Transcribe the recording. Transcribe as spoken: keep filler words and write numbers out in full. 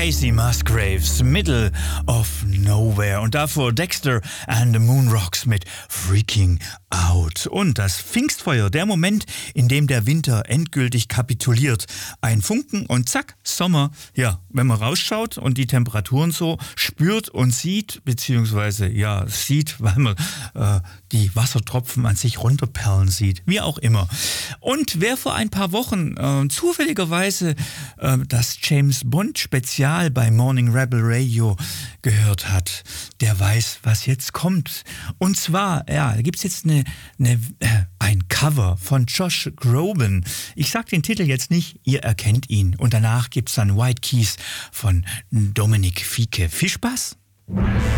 Casey Musgraves, Middle of Nowhere. Und davor Dexter and the Moonrocks mit Freaking Out. Und das Pfingstfeuer, der Moment, in dem der Winter endgültig kapituliert. Ein Funken und zack, Sommer. Ja, wenn man rausschaut und die Temperaturen so spürt und sieht, beziehungsweise ja, sieht, weil man äh, die Wassertropfen an sich runterperlen sieht. Wie auch immer. Und wer vor ein paar Wochen äh, zufälligerweise äh, das James Bond Spezial bei Morning Rebel Radio gehört hat, der weiß, was jetzt kommt. Und zwar, ja, da gibt es jetzt eine, eine, äh, ein Cover von Josh Groban. Ich sag den Titel jetzt nicht, ihr erkennt ihn. Und danach gibt es dann White Keys von Dominic Fike. Viel Spaß!